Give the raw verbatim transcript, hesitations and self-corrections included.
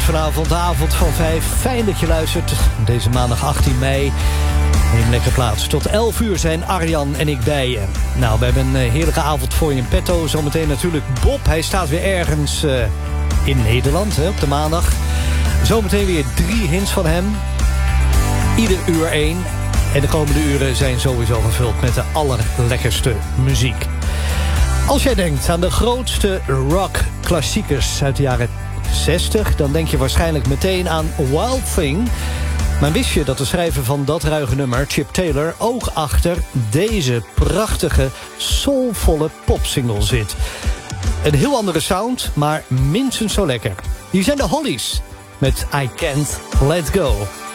vanavond, de avond van vijf. Fijn dat je luistert. Deze maandag achttien mei. Neem lekker plaats. Tot elf uur zijn Arjan en ik bij je. Nou, we hebben een heerlijke avond voor je in petto. Zometeen natuurlijk Bob. Hij staat weer ergens uh, in Nederland, hè, op de maandag. Zometeen weer drie hints van hem. Ieder uur één. En de komende uren zijn sowieso gevuld met de allerlekkerste muziek. Als jij denkt aan de grootste rock-klassiekers uit de jaren zestig... dan denk je waarschijnlijk meteen aan Wild Thing. Maar wist je dat de schrijver van dat ruige nummer, Chip Taylor, ook achter deze prachtige, soulvolle popsingle zit? Een heel andere sound, maar minstens zo lekker. Hier zijn de Hollies met I Can't Let Go.